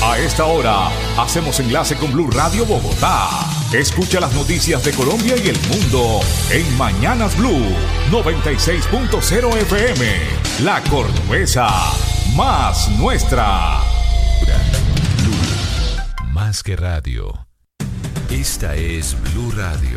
A esta hora hacemos enlace con Blue Radio Bogotá. Escucha las noticias de Colombia y el mundo en Mañanas Blue 96.0 FM. La Cordobesa, más nuestra. Blue, más que radio. Esta es Blue Radio.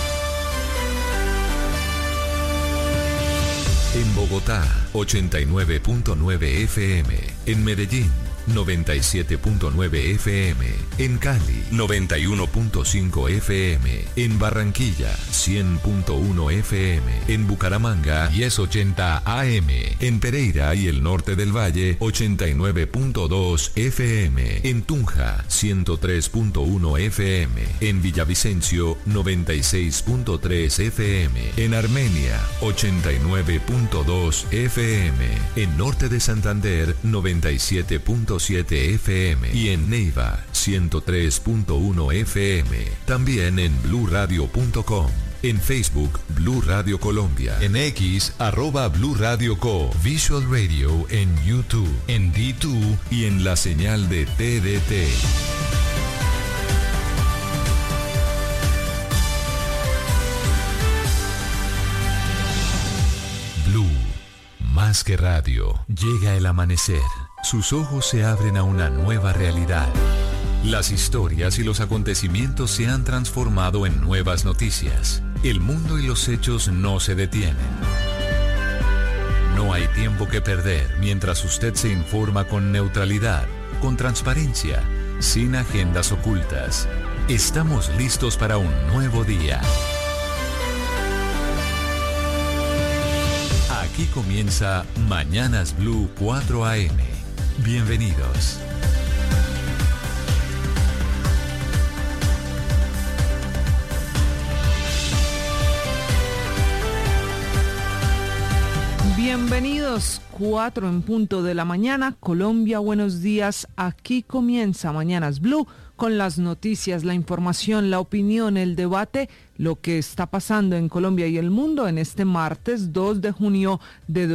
En Bogotá, 89.9 FM. En Medellín, 97.9 FM, en Cali 91.5 FM, en Barranquilla 100.1 FM, en Bucaramanga 1080 AM, en Pereira y el norte del Valle 89.2 FM, en Tunja 103.1 FM, en Villavicencio 96.3 FM, en Armenia 89.2 FM, en norte de Santander 97.7 FM y en Neiva 103.1 FM. También en bluradio.com. En Facebook, Blue Radio Colombia. En X, @Blue Radio Co. Visual Radio en YouTube, en D2 y en la señal de TDT. Blue, más que radio. Llega el amanecer. Sus ojos se abren a una nueva realidad. Las historias y los acontecimientos se han transformado en nuevas noticias. El mundo y los hechos no se detienen. No hay tiempo que perder mientras usted se informa con neutralidad, con transparencia, sin agendas ocultas. Estamos listos para un nuevo día. Aquí comienza Mañanas Blue 4 AM. Bienvenidos. Bienvenidos, 4 en punto de la mañana. Colombia, buenos días. Aquí comienza Mañanas Blue con las noticias, la información, la opinión, el debate, lo que está pasando en Colombia y el mundo en este martes 2 de junio de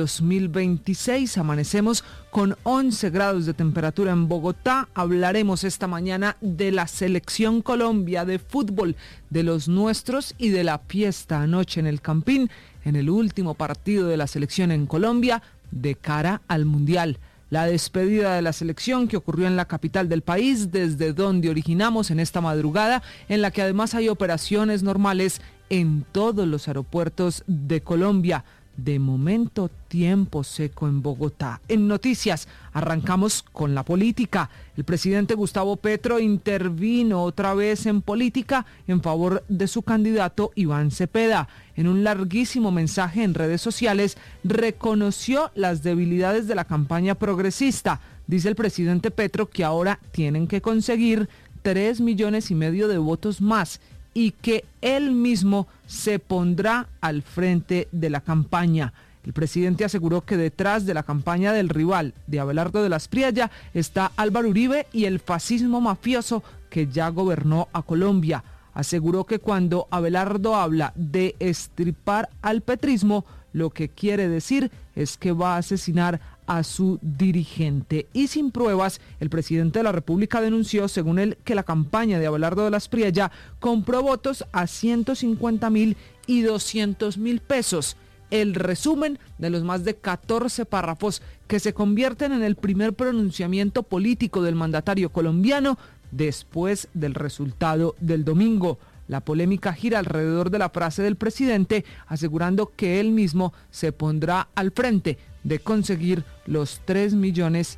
2026. Amanecemos con 11 grados de temperatura en Bogotá. Hablaremos esta mañana de la selección Colombia de fútbol, de los nuestros y de la fiesta anoche en el Campín, en el último partido de la selección en Colombia de cara al Mundial. La despedida de la selección que ocurrió en la capital del país, desde donde originamos en esta madrugada, en la que además hay operaciones normales en todos los aeropuertos de Colombia. De momento, tiempo seco en Bogotá. En noticias, arrancamos con la política. El presidente Gustavo Petro intervino otra vez en política en favor de su candidato Iván Cepeda. En un larguísimo mensaje en redes sociales, reconoció las debilidades de la campaña progresista. Dice el presidente Petro que ahora tienen que conseguir 3,5 millones de votos más y que él mismo se pondrá al frente de la campaña. El presidente aseguró que detrás de la campaña del rival de Abelardo de las Prialla está Álvaro Uribe y el fascismo mafioso que ya gobernó a Colombia. Aseguró que cuando Abelardo habla de estripar al petrismo, lo que quiere decir es que va a asesinar a su dirigente. Y sin pruebas, el presidente de la República denunció, según él, que la campaña de Abelardo de las Prialla compró votos a 150,000 y 200,000 pesos. El resumen de los más de 14 párrafos que se convierten en el primer pronunciamiento político del mandatario colombiano después del resultado del domingo. La polémica gira alrededor de la frase del presidente, asegurando que él mismo se pondrá al frente de conseguir los 3,5 millones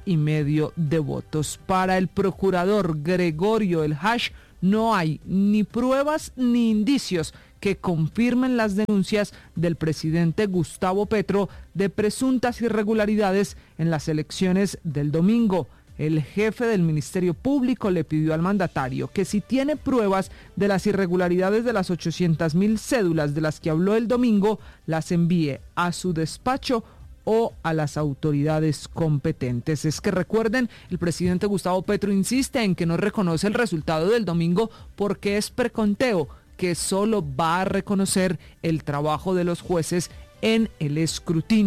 de votos. Para el procurador Gregorio El Hash, no hay ni pruebas ni indicios que confirmen las denuncias del presidente Gustavo Petro de presuntas irregularidades en las elecciones del domingo. El jefe del Ministerio Público le pidió al mandatario que si tiene pruebas de las irregularidades de las 800,000 cédulas de las que habló el domingo, las envíe a su despacho o a las autoridades competentes. Es que recuerden, el presidente Gustavo Petro insiste en que no reconoce el resultado del domingo porque es preconteo, que solo va a reconocer el trabajo de los jueces en el escrutinio.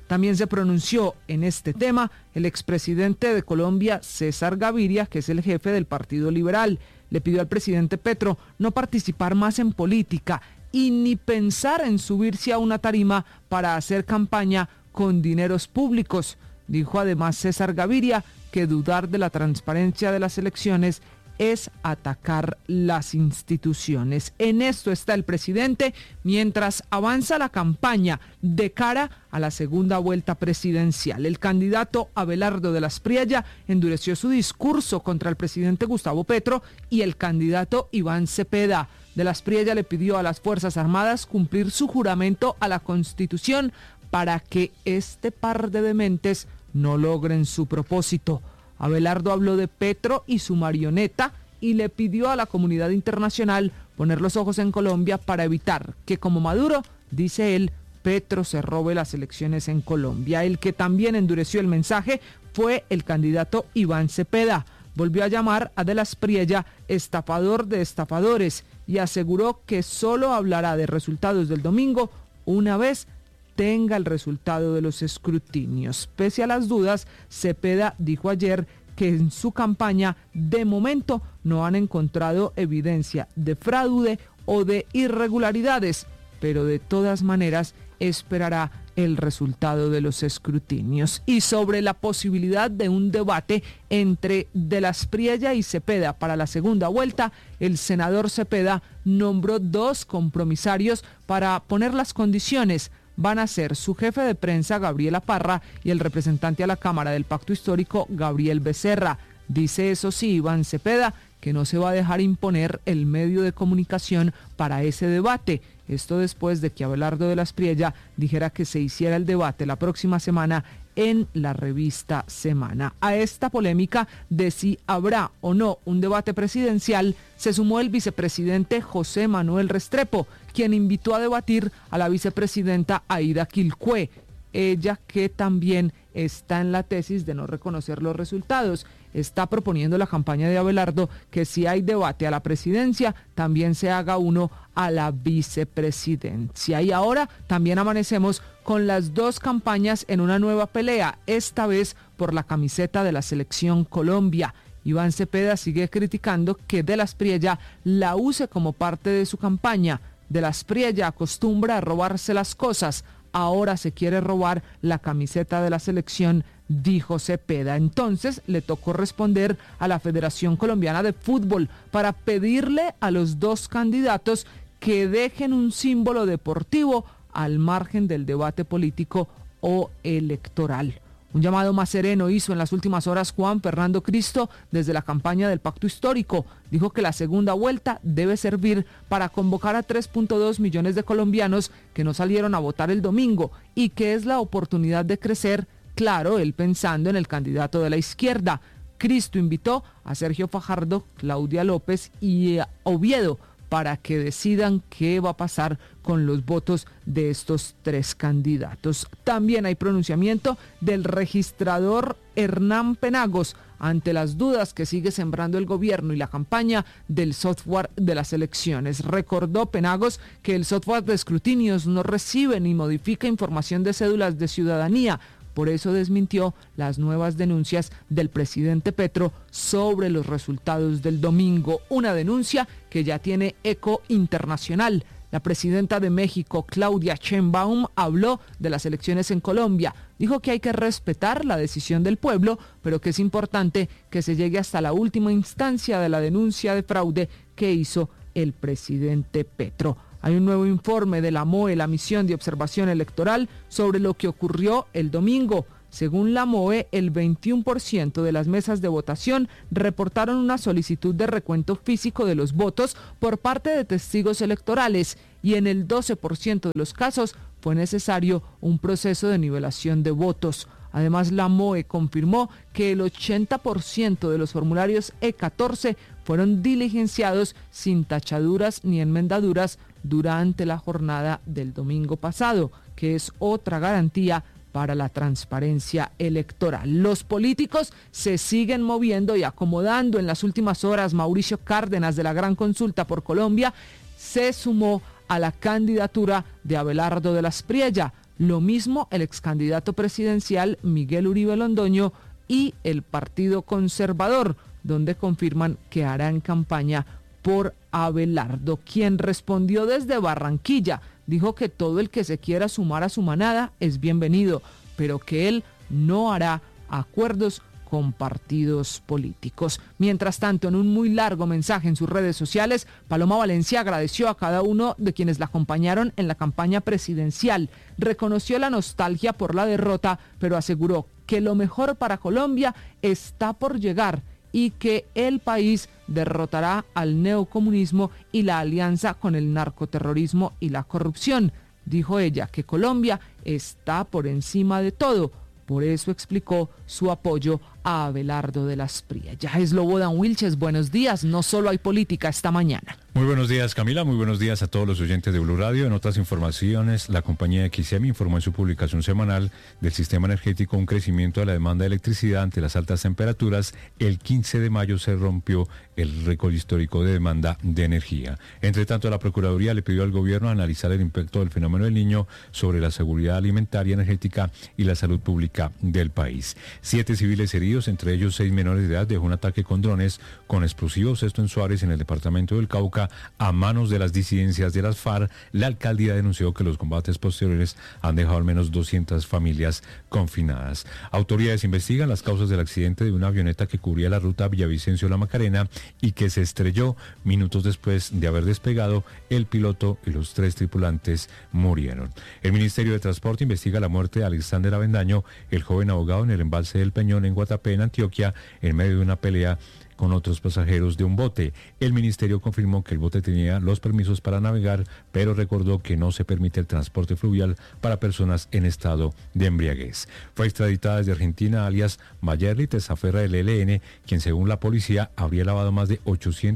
También se pronunció en este tema el expresidente de Colombia, César Gaviria, que es el jefe del Partido Liberal. Le pidió al presidente Petro no participar más en política y ni pensar en subirse a una tarima para hacer campaña con dineros públicos. Dijo además César Gaviria que dudar de la transparencia de las elecciones es atacar las instituciones. En esto está el presidente mientras avanza la campaña de cara a la segunda vuelta presidencial. El candidato Abelardo de las Priella endureció su discurso contra el presidente Gustavo Petro y el candidato Iván Cepeda. De las Priella le pidió a las Fuerzas Armadas cumplir su juramento a la Constitución para que este par de dementes no logren su propósito. Abelardo habló de Petro y su marioneta y le pidió a la comunidad internacional poner los ojos en Colombia para evitar que, como Maduro, dice él, Petro se robe las elecciones en Colombia. El que también endureció el mensaje fue el candidato Iván Cepeda. Volvió a llamar a de las Priella estafador de estafadores y aseguró que solo hablará de resultados del domingo una vez tenga el resultado de los escrutinios. Pese a las dudas, Cepeda dijo ayer que en su campaña de momento no han encontrado evidencia de fraude o de irregularidades, pero de todas maneras esperará el resultado de los escrutinios. Y sobre la posibilidad de un debate entre de las Priella y Cepeda para la segunda vuelta, el senador Cepeda nombró 2 compromisarios para poner las condiciones. Van a ser su jefe de prensa, Gabriela Parra, y el representante a la Cámara del Pacto Histórico, Gabriel Becerra. Dice eso sí, Iván Cepeda, que no se va a dejar imponer el medio de comunicación para ese debate. Esto después de que Abelardo de las Priella dijera que se hiciera el debate la próxima semana en la revista Semana. A esta polémica de si habrá o no un debate presidencial, se sumó el vicepresidente José Manuel Restrepo, quien invitó a debatir a la vicepresidenta Aida Quilcué, ella que también está en la tesis de no reconocer los resultados. Está proponiendo la campaña de Abelardo que si hay debate a la presidencia, también se haga uno a la vicepresidencia. Y ahora también amanecemos con las 2 campañas en una nueva pelea, esta vez por la camiseta de la Selección Colombia. Iván Cepeda sigue criticando que de las Priella la use como parte de su campaña. De las Priella acostumbra a robarse las cosas. Ahora se quiere robar la camiseta de la selección, dijo Cepeda. Entonces le tocó responder a la Federación Colombiana de Fútbol para pedirle a los 2 candidatos que dejen un símbolo deportivo al margen del debate político o electoral. Un llamado más sereno hizo en las últimas horas Juan Fernando Cristo desde la campaña del Pacto Histórico. Dijo que la segunda vuelta debe servir para convocar a 3.2 millones de colombianos que no salieron a votar el domingo y que es la oportunidad de crecer, claro, él pensando en el candidato de la izquierda. Cristo invitó a Sergio Fajardo, Claudia López y a Oviedo para que decidan qué va a pasar con los votos de estos 3 candidatos. También hay pronunciamiento del registrador Hernán Penagos ante las dudas que sigue sembrando el gobierno y la campaña del software de las elecciones. Recordó Penagos que el software de escrutinios no recibe ni modifica información de cédulas de ciudadanía. Por eso desmintió las nuevas denuncias del presidente Petro sobre los resultados del domingo. Una denuncia que ya tiene eco internacional. La presidenta de México, Claudia Sheinbaum, habló de las elecciones en Colombia. Dijo que hay que respetar la decisión del pueblo, pero que es importante que se llegue hasta la última instancia de la denuncia de fraude que hizo el presidente Petro. Hay un nuevo informe de la MOE, la Misión de Observación Electoral, sobre lo que ocurrió el domingo. Según la MOE, el 21% de las mesas de votación reportaron una solicitud de recuento físico de los votos por parte de testigos electorales y en el 12% de los casos fue necesario un proceso de nivelación de votos. Además, la MOE confirmó que el 80% de los formularios E14 fueron diligenciados sin tachaduras ni enmendaduras durante la jornada del domingo pasado, que es otra garantía para la transparencia electoral. Los políticos se siguen moviendo y acomodando. En las últimas horas, Mauricio Cárdenas, de la Gran Consulta por Colombia, se sumó a la candidatura de Abelardo de las Priella. Lo mismo el ex candidato presidencial Miguel Uribe Londoño y el Partido Conservador, donde confirman que harán campaña por Abelardo, quien respondió desde Barranquilla. Dijo que todo el que se quiera sumar a su manada es bienvenido, pero que él no hará acuerdos con partidos políticos. Mientras tanto, en un muy largo mensaje en sus redes sociales, Paloma Valencia agradeció a cada uno de quienes la acompañaron en la campaña presidencial. Reconoció la nostalgia por la derrota, pero aseguró que lo mejor para Colombia está por llegar y que el país derrotará al neocomunismo y la alianza con el narcoterrorismo y la corrupción. Dijo ella que Colombia está por encima de todo. Por eso explicó su apoyo a Abelardo de las Espriella. Ya es Slobodan Wilches, buenos días. No solo hay política esta mañana. Muy buenos días, Camila. Muy buenos días a todos los oyentes de Blue Radio. En otras informaciones, la compañía XM informó en su publicación semanal del sistema energético un crecimiento de la demanda de electricidad ante las altas temperaturas. El 15 de mayo se rompió el récord histórico de demanda de energía. Entre tanto, la Procuraduría le pidió al gobierno analizar el impacto del fenómeno del Niño sobre la seguridad alimentaria, energética y la salud pública del país. 7 civiles heridos, entre ellos 6 menores de edad, dejó un ataque con drones con explosivos, esto en Suárez, en el departamento del Cauca, a manos de las disidencias de las FARC. La alcaldía denunció que los combates posteriores han dejado al menos 200 familias confinadas. Autoridades investigan las causas del accidente de una avioneta que cubría la ruta Villavicencio-La Macarena y que se estrelló minutos después de haber despegado. El piloto y los 3 tripulantes murieron. El Ministerio de Transporte investiga la muerte de Alexander Avendaño, el joven abogado, en el embalse del Peñón en Guatapé, en Antioquia, en medio de una pelea con otros pasajeros de un bote. El ministerio confirmó que el bote tenía los permisos para navegar, pero recordó que no se permite el transporte fluvial para personas en estado de embriaguez. Fue extraditada desde Argentina alias Mayerly Tesaferra del ELN, quien según la policía habría lavado más de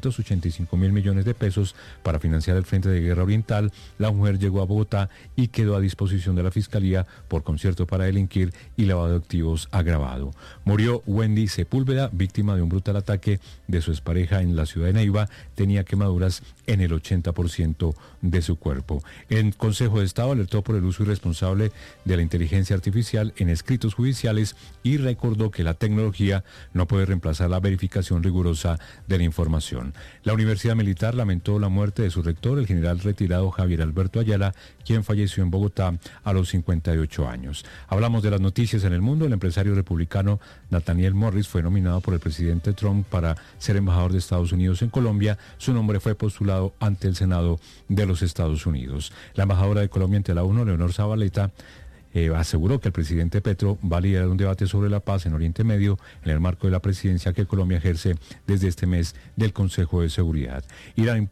885.000 millones de pesos para financiar el Frente de Guerra Oriental. La mujer llegó a Bogotá y quedó a disposición de la Fiscalía por concierto para delinquir y lavado de activos agravado. Murió Wendy Sepúlveda, víctima de un brutal ataque de su expareja en la ciudad de Neiva. Tenía quemaduras en el 80% de su cuerpo. El Consejo de Estado alertó por el uso irresponsable de la inteligencia artificial en escritos judiciales y recordó que la tecnología no puede reemplazar la verificación rigurosa de la información. La Universidad Militar lamentó la muerte de su rector, el general retirado Javier Alberto Ayala, quien falleció en Bogotá a los 58 años. Hablamos de las noticias en el mundo. El empresario republicano Nathaniel Morris fue nominado por el presidente Trump para ser embajador de Estados Unidos en Colombia. Su nombre fue postulado ante el Senado de los Estados Unidos. La embajadora de Colombia ante la ONU, Leonor Zabaleta, aseguró que el presidente Petro va a liderar un debate sobre la paz en Oriente Medio en el marco de la presidencia que Colombia ejerce desde este mes del Consejo de Seguridad. Irán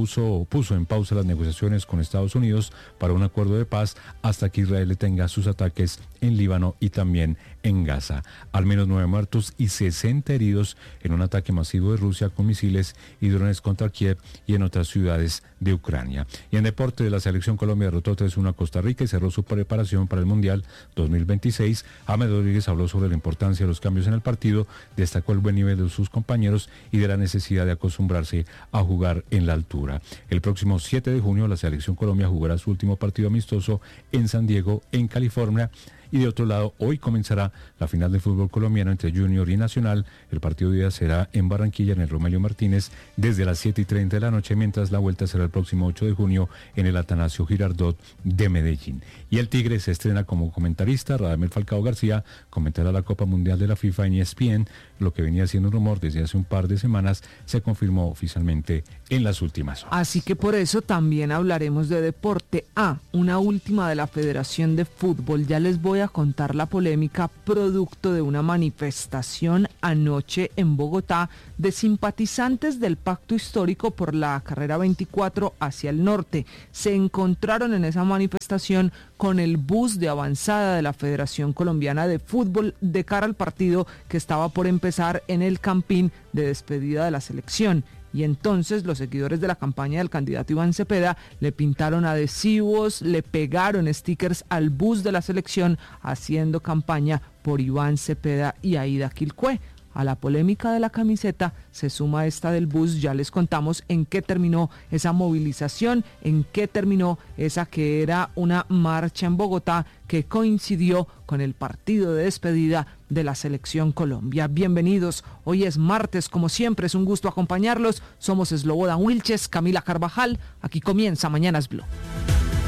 puso en pausa las negociaciones con Estados Unidos para un acuerdo de paz hasta que Israel detenga sus ataques en Líbano y también en Gaza. Al menos 9 muertos y 60 heridos en un ataque masivo de Rusia con misiles y drones contra Kiev y en otras ciudades de Ucrania. Y en deporte, de la selección Colombia derrotó 3-1 a Costa Rica y cerró su preparación para el Mundial 2026. James Rodríguez habló sobre la importancia de los cambios en el partido, destacó el buen nivel de sus compañeros y de la necesidad de acostumbrarse a jugar en la altura. El próximo 7 de junio la selección Colombia jugará su último partido amistoso en San Diego, en California. Y de otro lado, hoy comenzará la final del fútbol colombiano entre Junior y Nacional. El partido de ida será en Barranquilla, en el Romelio Martínez, desde las 7:30 de la noche, mientras la vuelta será el próximo 8 de junio en el Atanasio Girardot de Medellín. Y el Tigre se estrena como comentarista. Radamel Falcao García comentará la Copa Mundial de la FIFA en ESPN. Lo que venía siendo un rumor desde hace un par de semanas se confirmó oficialmente en las últimas horas. Así que por eso también hablaremos de deporte. Una última de la Federación de Fútbol. Ya les voy a contar la polémica producto de una manifestación anoche en Bogotá de simpatizantes del Pacto Histórico por la carrera 24 hacia el norte. Se encontraron en esa manifestación con el bus de avanzada de la Federación Colombiana de Fútbol de cara al partido que estaba por empezar en el Campín de despedida de la selección. Y entonces los seguidores de la campaña del candidato Iván Cepeda le pintaron adhesivos, le pegaron stickers al bus de la selección haciendo campaña por Iván Cepeda y Aida Quilcué. A la polémica de la camiseta se suma esta del bus. Ya les contamos en qué terminó esa movilización, en qué terminó esa que era una marcha en Bogotá que coincidió con el partido de despedida de la Selección Colombia. Bienvenidos, hoy es martes, como siempre es un gusto acompañarlos. Somos Slobodan Wilches, Camila Carvajal, aquí comienza Mañanas Blue.